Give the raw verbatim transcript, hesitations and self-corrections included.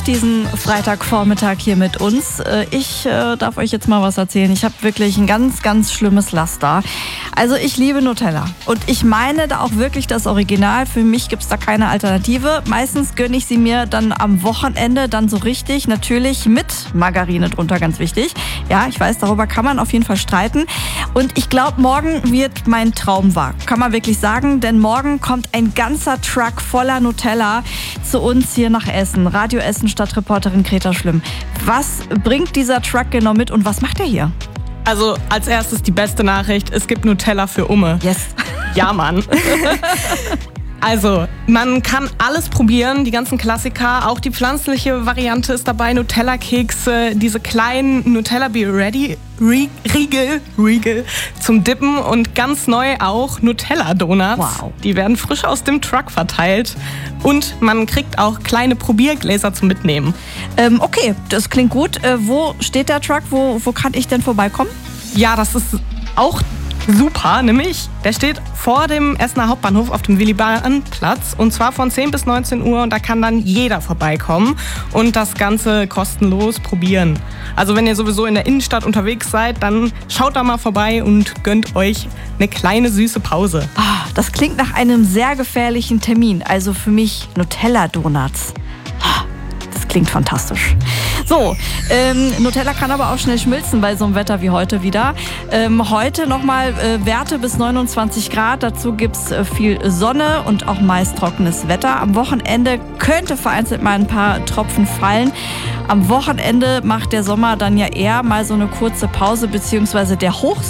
diesen Freitagvormittag hier mit uns. Ich äh, darf euch jetzt mal was erzählen. Ich habe wirklich ein ganz, ganz schlimmes Laster. Also ich liebe Nutella und ich meine da auch wirklich das Original. Für mich gibt es da keine Alternative. Meistens gönne ich sie mir dann am Wochenende dann so richtig, natürlich mit Margarine drunter, ganz wichtig. Ja, ich weiß, darüber kann man auf jeden Fall streiten. Und ich glaube, morgen wird mein Traum wahr. Kann man wirklich sagen, denn morgen kommt ein ganzer Truck voller Nutella zu uns hier nach Essen. Radio Essen Stadtreporterin Greta Schlimm. Was bringt dieser Truck genau mit und was macht er hier? Also als erstes die beste Nachricht, es gibt Nutella für Umme. Yes. Ja, Mann. Also, man kann alles probieren, die ganzen Klassiker. Auch die pflanzliche Variante ist dabei, Nutella-Kekse, diese kleinen Nutella Be Ready Riegel, Riegel zum Dippen und ganz neu auch Nutella-Donuts. Wow. Die werden frisch aus dem Truck verteilt und man kriegt auch kleine Probiergläser zum Mitnehmen. Ähm, okay, das klingt gut. Äh, wo steht der Truck? Wo, wo kann ich denn vorbeikommen? Ja, das ist auch super, nämlich der steht vor dem Essener Hauptbahnhof auf dem Willy-Brandt-Platz und zwar von zehn bis neunzehn Uhr und da kann dann jeder vorbeikommen und das Ganze kostenlos probieren. Also wenn ihr sowieso in der Innenstadt unterwegs seid, dann schaut da mal vorbei und gönnt euch eine kleine süße Pause. Ah, das klingt nach einem sehr gefährlichen Termin. Also für mich Nutella-Donuts. Ah, das klingt fantastisch. So, ähm, Nutella kann aber auch schnell schmilzen bei so einem Wetter wie heute wieder. Ähm, heute nochmal äh, Werte bis neunundzwanzig Grad. Dazu gibt es äh, viel Sonne und auch meist trockenes Wetter. Am Wochenende könnte vereinzelt mal ein paar Tropfen fallen. Am Wochenende macht der Sommer dann ja eher mal so eine kurze Pause, beziehungsweise der Hoch